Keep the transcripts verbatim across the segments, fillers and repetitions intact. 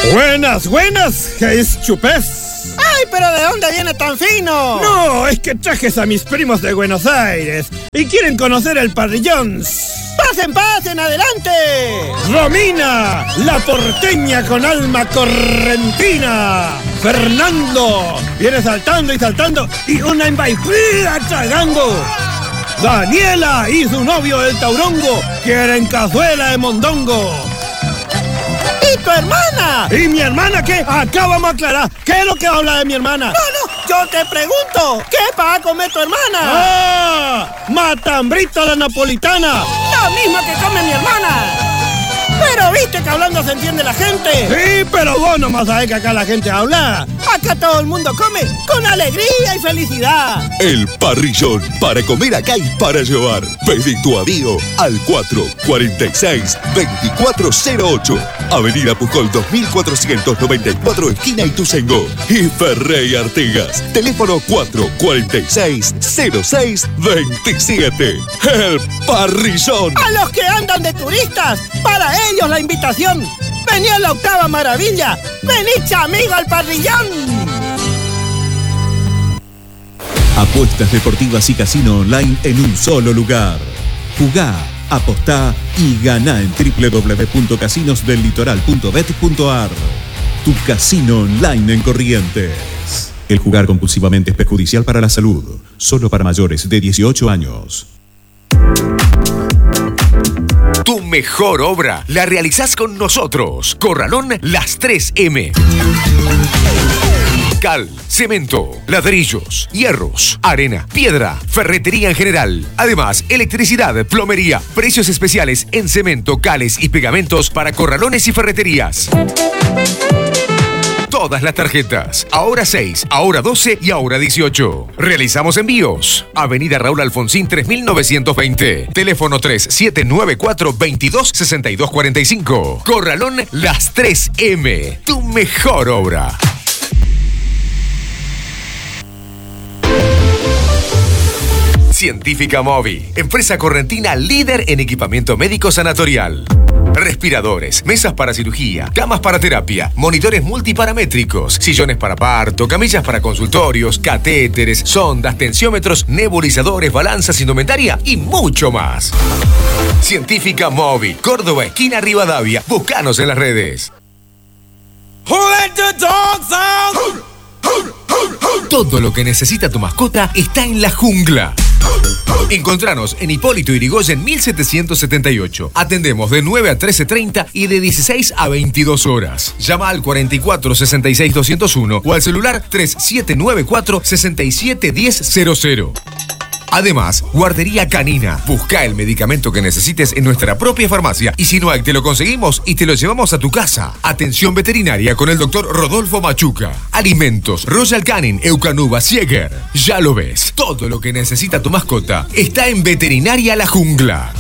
Buenas, buenas, ¿qué es chupés? ¡Ay, pero de dónde viene tan fino! No, es que trajes a mis primos de Buenos Aires y quieren conocer el parrillón. ¡Pasen, pasen, adelante! Romina, la porteña con alma correntina. Fernando, viene saltando y saltando y una embaipida tragando. Daniela y su novio el taurongo quieren cazuela de mondongo. ¿Y tu hermana? ¿Y mi hermana qué? Acá vamos a aclarar. ¿Qué es lo que habla de mi hermana? No, no, yo te pregunto, ¿qué va a comer tu hermana? ¡Ah! ¡Matambrita la napolitana! Lo mismo que come mi hermana. Pero viste que hablando se entiende la gente. Sí, pero vos nomás sabés que acá la gente habla. Acá todo el mundo come con alegría y felicidad. El Parrillón, para comer acá y para llevar. Pedí tu avío al cuatro cuarenta y seis, veinticuatro cero ocho. Avenida Pujol dos mil cuatrocientos noventa y cuatro, esquina Ituzaingó. Y Ferrey Artigas. Teléfono cuatro cuarenta y seis, cero seis veintisiete. El Parrillón. A los que andan de turistas, para ellos la invitación. Vení a la octava maravilla. Vení, amigo, al Parrillón. Apuestas deportivas y casino online en un solo lugar. Jugá, apostá y ganá en doble u doble u doble u punto casinos del litoral punto bet punto a r. Tu casino online en Corrientes. El jugar compulsivamente es perjudicial para la salud. Solo para mayores de dieciocho años. Tu mejor obra la realizás con nosotros. Corralón Las tres eme. Cal, cemento, ladrillos, hierros, arena, piedra, ferretería en general. Además, electricidad, plomería, precios especiales en cemento, cales y pegamentos para corralones y ferreterías. Todas las tarjetas. Ahora seis, ahora doce y ahora dieciocho. Realizamos envíos. Avenida Raúl Alfonsín tres mil novecientos veinte. Teléfono tres siete nueve cuatro, veintidós, sesenta y dos cuarenta y cinco. Corralón Las tres eme. Tu mejor obra. Científica Movi, empresa correntina líder en equipamiento médico sanatorial. Respiradores, mesas para cirugía, camas para terapia, monitores multiparamétricos, sillones para parto, camillas para consultorios, catéteres, sondas, tensiómetros, nebulizadores, balanzas, indumentaria y mucho más. Científica Movi, Córdoba, esquina Rivadavia. Búscanos en las redes. Todo lo que necesita tu mascota está en La Jungla. Encontranos en Hipólito Yrigoyen mil setecientos setenta y ocho. Atendemos de nueve a trece treinta y de dieciséis a veintidós horas. Llama al cuarenta y cuatro, sesenta y seis, doscientos uno o al celular tres siete nueve cuatro, sesenta y siete, diez cero cero. Además, guardería canina. Busca el medicamento que necesites en nuestra propia farmacia y si no hay, te lo conseguimos y te lo llevamos a tu casa. Atención veterinaria con el doctor Rodolfo Machuca. Alimentos, Royal Canin, Eucanuba, Sieger. Ya lo ves, todo lo que necesita tu mascota está en Veterinaria La Jungla.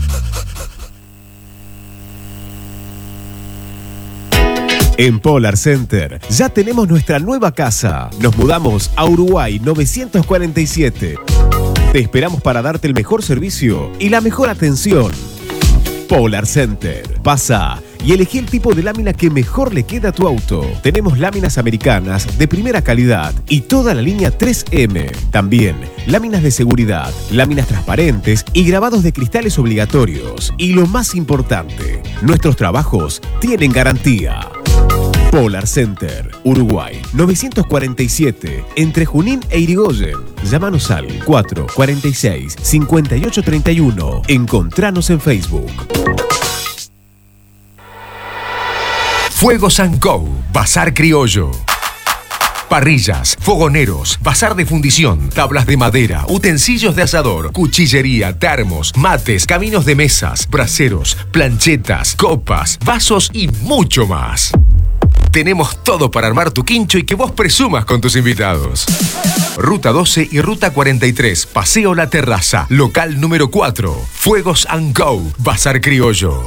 En Polar Center ya tenemos nuestra nueva casa. Nos mudamos a Uruguay novecientos cuarenta y siete. Te esperamos para darte el mejor servicio y la mejor atención. Polar Center. Pasa y elegí el tipo de lámina que mejor le queda a tu auto. Tenemos láminas americanas de primera calidad y toda la línea tres eme. También láminas de seguridad, láminas transparentes y grabados de cristales obligatorios. Y lo más importante, nuestros trabajos tienen garantía. Polar Center, Uruguay, novecientos cuarenta y siete, entre Junín e Irigoyen. Llámanos al cuatro cuarenta y seis, cincuenta y ocho treinta y uno. Encontranos en Facebook. Fuegos and Co, Bazar Criollo. Parrillas, fogoneros, bazar de fundición, tablas de madera, utensilios de asador, cuchillería, termos, mates, caminos de mesas, braseros, planchetas, copas, vasos y mucho más. Tenemos todo para armar tu quincho y que vos presumas con tus invitados. Ruta doce y Ruta cuarenta y tres, Paseo La Terraza, local número cuatro, Fuegos and Co, Bazar Criollo.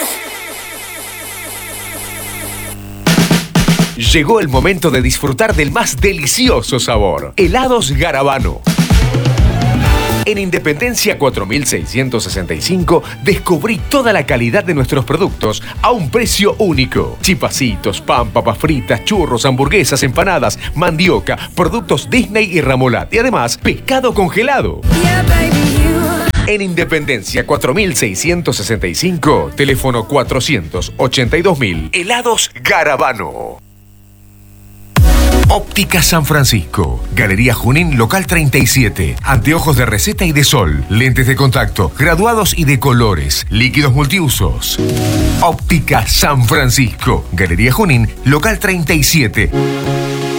Llegó el momento de disfrutar del más delicioso sabor, helados Garabano. En Independencia cuatro mil seiscientos sesenta y cinco descubrí toda la calidad de nuestros productos a un precio único. Chipacitos, pan, papas fritas, churros, hamburguesas, empanadas, mandioca, productos Disney y Ramolat y además pescado congelado. En Independencia cuatro mil seiscientos sesenta y cinco, teléfono cuatrocientos ochenta y dos mil, Helados Garabano. Óptica San Francisco, Galería Junín, local treinta y siete. Anteojos de receta y de sol, lentes de contacto, graduados y de colores, líquidos multiusos. Óptica San Francisco, Galería Junín, local treinta y siete.